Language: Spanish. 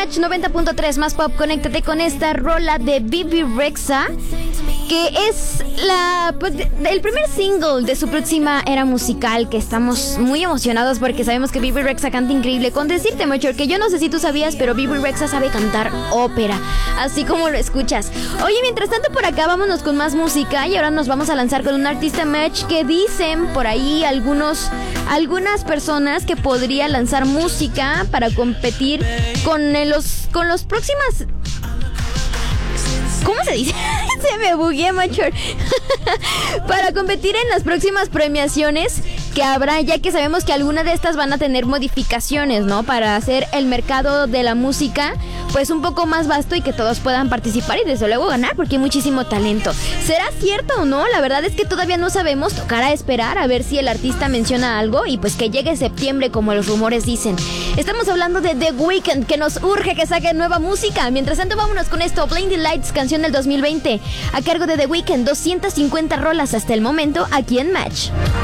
Match 90.3 más pop. Conéctate con esta rola de Bebe Rexha, que es el primer single de su próxima era musical, que estamos muy emocionados porque sabemos que Bebe Rexha canta increíble. Con decirte, Macho, que yo no sé si tú sabías, pero Bebe Rexha sabe cantar ópera, así como lo escuchas. Oye, mientras tanto por acá vámonos con más música y ahora nos vamos a lanzar con un artista match que dicen por ahí algunas personas que podría lanzar música para competir con los próximas... ¿Cómo se dice? Se me bugué, macho. Para competir en las próximas premiaciones que habrá, ya que sabemos que algunas de estas van a tener modificaciones, ¿no? Para hacer el mercado de la música pues un poco más vasto y que todos puedan participar y desde luego ganar, porque hay muchísimo talento. ¿Será cierto o no? La verdad es que todavía no sabemos. Tocará esperar a ver si el artista menciona algo y pues que llegue septiembre como los rumores dicen. Estamos hablando de The Weeknd, que nos urge que saque nueva música. Mientras tanto vámonos con esto, Blinding Lights, canción del 2020, a cargo de The Weeknd. 250 rolas hasta el momento aquí en Match.